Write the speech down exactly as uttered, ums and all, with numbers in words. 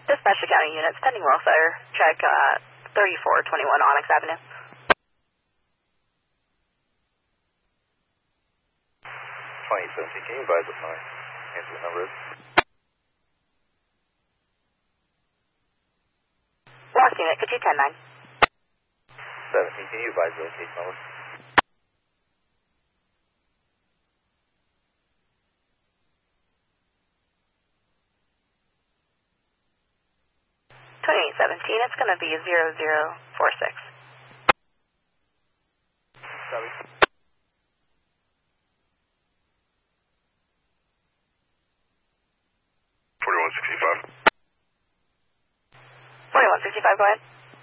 Dispatch County units, pending welfare, check uh, thirty-four twenty-one Onyx Avenue. twenty seventeen, can you advise what my answer number is? Lost unit, could you ten nine? seventeen, can you advise the case number? twenty-eight seventeen, it's going to be zero zero four six. Copy. forty-one sixty-five. forty-one sixty-five, go ahead.